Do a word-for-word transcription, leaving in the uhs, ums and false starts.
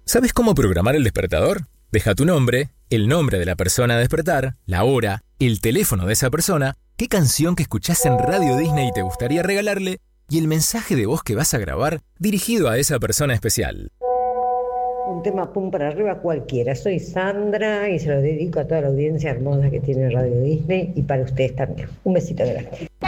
¿Sabes cómo programar el despertador? Deja tu nombre, el nombre de la persona a despertar, la hora, el teléfono de esa persona, qué canción que escuchás en Radio Disney te gustaría regalarle y el mensaje de voz que vas a grabar dirigido a esa persona especial. Un tema pum para arriba cualquiera. Soy Sandra y se lo dedico a toda la audiencia hermosa que tiene Radio Disney y para ustedes también. Un besito grande.